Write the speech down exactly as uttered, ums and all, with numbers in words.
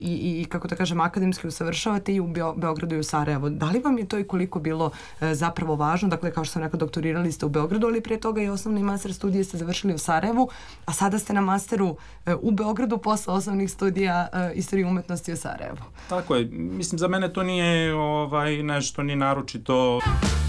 i, i kako da kažem, akademski usavršavate i u Beo, Beogradu i u Sarajevu. Da li vam je to i koliko bilo e, zapravo važno? Dakle, kao što sam rekla, doktorirali ste u Beogradu, ali prije toga i osnovni master studije ste završili u Sarajevu, a sada ste na masteru e, u Beogradu posle osnovnih studija e, istorije umetnosti u Sarajevu. Tako je. Mislim, za mene to nije ovaj, nešto ni naročito...